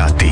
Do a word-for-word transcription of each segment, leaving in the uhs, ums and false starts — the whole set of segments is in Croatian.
sati.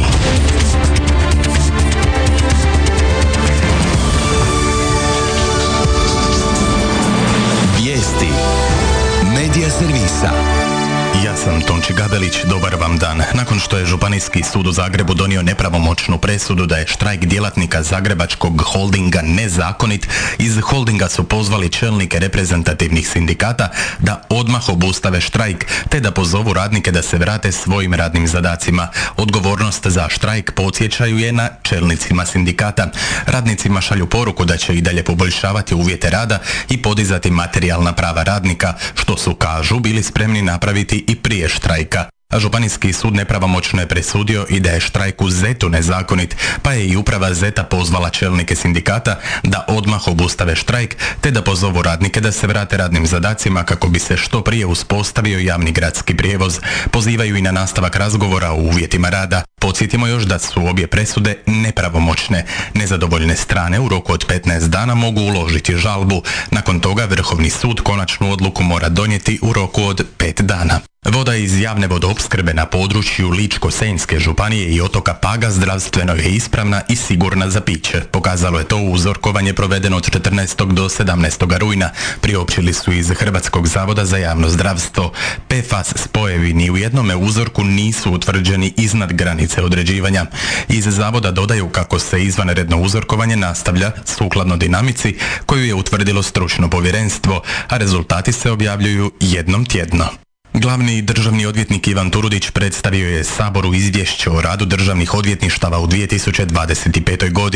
Vijesti Medija servisa. Ja sam Tonči Gabelić, dobar vam dan. Nakon što je Županijski sud u Zagrebu donio nepravomoćnu presudu da je štrajk djelatnika Zagrebačkog holdinga nezakonit, iz holdinga su pozvali čelnike reprezentativnih sindikata da odmah obustave štrajk, te da pozovu radnike da se vrate svojim radnim zadacima. Odgovornost za štrajk, podsjećaju, je na čelnicima sindikata. Radnicima šalju poruku da će i dalje poboljšavati uvjete rada i podizati materijalna prava radnika, što su, kažu, bili spremni napraviti i prije štrajka. A Županijski sud nepravomoćno je presudio i da je štrajk u Zetu nezakonit, pa je i uprava Zeta pozvala čelnike sindikata da odmah obustave štrajk, te da pozovu radnike da se vrate radnim zadacima kako bi se što prije uspostavio javni gradski prijevoz. Pozivaju i na nastavak razgovora o uvjetima rada. Podsjetimo još da su obje presude nepravomoćne. Nezadovoljne strane u roku od petnaest dana mogu uložiti žalbu. Nakon toga Vrhovni sud konačnu odluku mora donijeti u roku od pet dana. Voda iz javne vodoopskrbe na području Ličko-senjske županije i otoka Paga zdravstveno je ispravna i sigurna za piće. Pokazalo je to uzorkovanje provedeno od četrnaestog do sedamnaestog rujna. Priopćili su iz Hrvatskog zavoda za javno zdravstvo. P F A S spojevi ni u jednome uzorku nisu utvrđeni iznad granice određivanja. Iz zavoda dodaju kako se izvanredno uzorkovanje nastavlja sukladno dinamici koju je utvrdilo stručno povjerenstvo, a rezultati se objavljuju jednom tjedno. Glavni državni odvjetnik Ivan Turudić predstavio je Saboru izvješće o radu državnih odvjetništava u dvije tisuće dvadeset petoj godini.